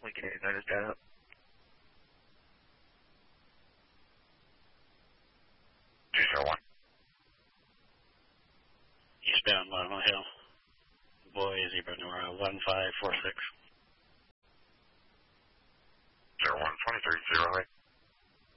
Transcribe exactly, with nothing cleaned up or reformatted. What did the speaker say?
Lincoln eight nine is down up. two zero one. Eastbound Bottom of Hill. Boy, Zebra Nora one five four six. zero one twenty-three, zero eight.